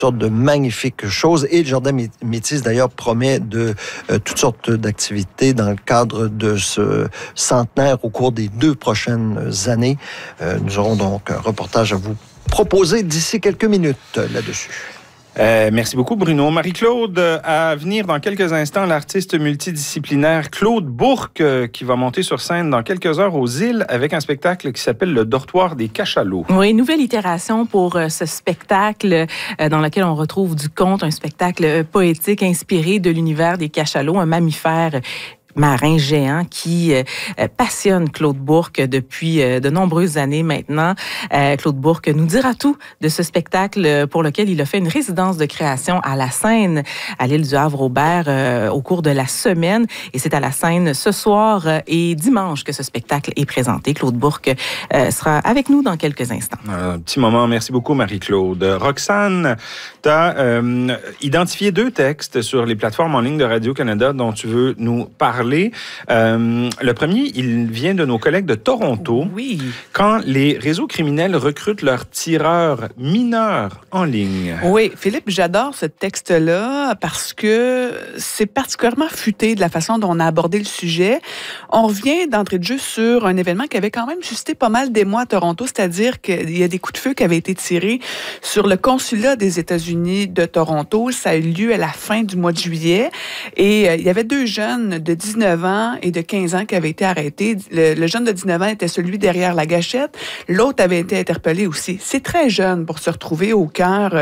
sortes de magnifiques choses. Et le Jardin Métis, d'ailleurs, promet toutes sortes d'activités dans le cadre de ce centenaire au cours des 2 prochaines années. Nous aurons donc un reportage à vous proposer d'ici quelques minutes là-dessus. Merci beaucoup, Bruno. Marie-Claude, à venir dans quelques instants, l'artiste multidisciplinaire Claude Bourque qui va monter sur scène dans quelques heures aux Îles avec un spectacle qui s'appelle Le Dortoir des Cachalots. Oui, nouvelle itération pour ce spectacle dans lequel on retrouve du conte, un spectacle poétique inspiré de l'univers des cachalots, un mammifère marin géant qui passionne Claude Bourque depuis de nombreuses années maintenant. Claude Bourque nous dira tout de ce spectacle pour lequel il a fait une résidence de création à la Seine, à l'île du Havre-Aubert au cours de la semaine. Et c'est à la Seine ce soir et dimanche que ce spectacle est présenté. Claude Bourque sera avec nous dans quelques instants. Un petit moment. Merci beaucoup, Marie-Claude. Roxane, tu as identifié 2 textes sur les plateformes en ligne de Radio-Canada dont tu veux nous parler. Le premier, il vient de nos collègues de Toronto. Oui. Quand les réseaux criminels recrutent leurs tireurs mineurs en ligne. Oui, Philippe, j'adore ce texte-là parce que c'est particulièrement futé de la façon dont on a abordé le sujet. On revient d'entrée de jeu sur un événement qui avait quand même suscité pas mal d'émoi à Toronto, c'est-à-dire qu'il y a des coups de feu qui avaient été tirés sur le consulat des États-Unis de Toronto. Ça a eu lieu à la fin du mois de juillet et il y avait 2 jeunes de 19 ans et de 15 ans qui avaient été arrêtés. Le jeune de 19 ans était celui derrière la gâchette. L'autre avait été interpellé aussi. C'est très jeune pour se retrouver au cœur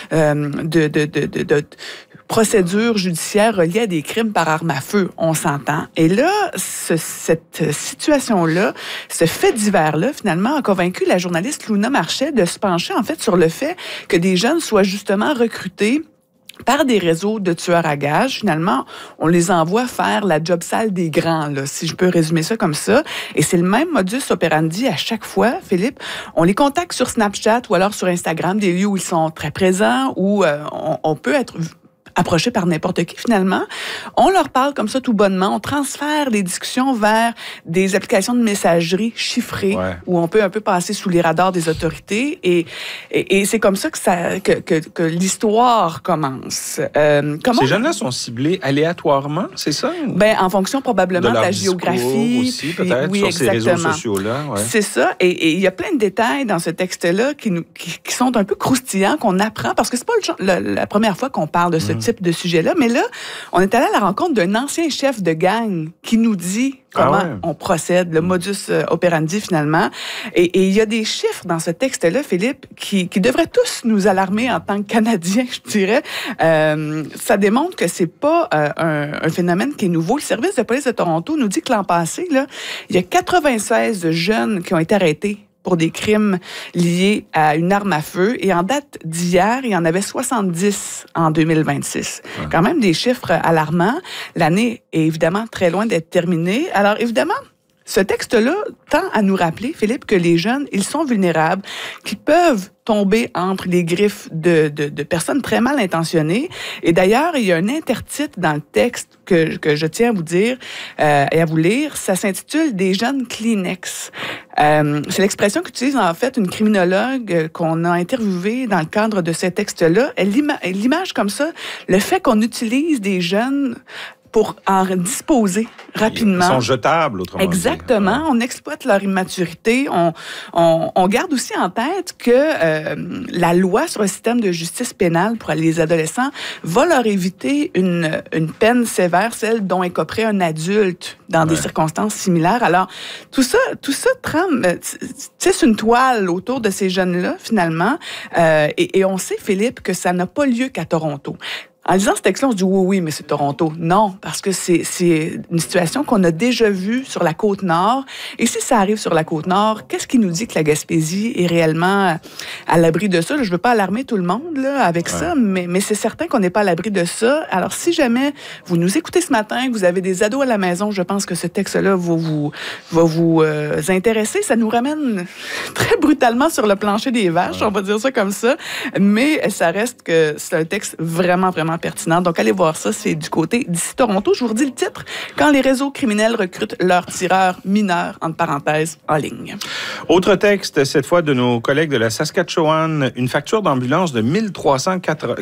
de procédures judiciaires reliées à des crimes par arme à feu. On s'entend. Et là, cette situation-là, ce fait divers-là, finalement, a convaincu la journaliste Luna Marchais de se pencher, en fait, sur le fait que des jeunes soient justement recrutés par des réseaux de tueurs à gages. Finalement, on les envoie faire la job sale des grands, là, si je peux résumer ça comme ça. Et c'est le même modus operandi à chaque fois, Philippe. On les contacte sur Snapchat ou alors sur Instagram, des lieux où ils sont très présents, où on peut être approchés par n'importe qui, finalement. On leur parle comme ça tout bonnement. On transfère les discussions vers des applications de messagerie chiffrées où on peut un peu passer sous les radars des autorités. Et c'est comme ça que l'histoire commence. Ces jeunes-là sont ciblés aléatoirement, c'est ça? Ben, en fonction probablement de la géographie. Aussi, peut-être, oui, sur exactement. ces réseaux sociaux-là. Ouais. C'est ça. Et il y a plein de détails dans ce texte-là qui sont un peu croustillants, qu'on apprend, parce que c'est pas la première fois qu'on parle de ce type de sujet-là. Mais là, on est allé à la rencontre d'un ancien chef de gang qui nous dit comment on procède, le modus operandi, finalement. Et il y a des chiffres dans ce texte-là, Philippe, qui devraient tous nous alarmer en tant que Canadiens, je dirais. Ça démontre que c'est pas un phénomène qui est nouveau. Le service de police de Toronto nous dit que l'an passé, là, il y a 96 jeunes qui ont été arrêtés pour des crimes liés à une arme à feu. Et en date d'hier, il y en avait 70 en 2026. Ouais. Quand même des chiffres alarmants. L'année est évidemment très loin d'être terminée. Alors, évidemment, ce texte-là tend à nous rappeler, Philippe, que les jeunes, ils sont vulnérables, qu'ils peuvent tomber entre les griffes de personnes très mal intentionnées. Et d'ailleurs, il y a un intertitre dans le texte que je tiens à vous dire et à vous lire. Ça s'intitule « Des jeunes Kleenex ». C'est l'expression qu'utilise en fait une criminologue qu'on a interviewée dans le cadre de ce texte-là. Elle l'image comme ça, le fait qu'on utilise des jeunes pour en disposer rapidement. Ils sont jetables, autrement dit. Exactement. On exploite leur immaturité. On garde aussi en tête que la loi sur le système de justice pénale pour les adolescents va leur éviter une peine sévère, celle dont écoperait un adulte dans des circonstances similaires. Alors, tout ça trame, tisse une toile autour de ces jeunes-là, finalement. Et on sait, Philippe, que ça n'a pas lieu qu'à Toronto. En lisant ce texte-là, on se dit oui, mais c'est Toronto. Non, parce que c'est une situation qu'on a déjà vue sur la Côte-Nord. Et si ça arrive sur la Côte-Nord, qu'est-ce qui nous dit que la Gaspésie est réellement à l'abri de ça? Je ne veux pas alarmer tout le monde là, avec ça, mais c'est certain qu'on n'est pas à l'abri de ça. Alors, si jamais vous nous écoutez ce matin, que vous avez des ados à la maison, je pense que ce texte-là va vous intéresser. Ça nous ramène très brutalement sur le plancher des vaches, on va dire ça comme ça. Mais ça reste que c'est un texte vraiment, vraiment vraiment pertinent. Donc, allez voir ça, c'est du côté d'ici Toronto. Je vous redis le titre, « Quand les réseaux criminels recrutent leurs tireurs mineurs », entre parenthèses, en ligne. Autre texte, cette fois de nos collègues de la Saskatchewan, une facture d'ambulance de 1380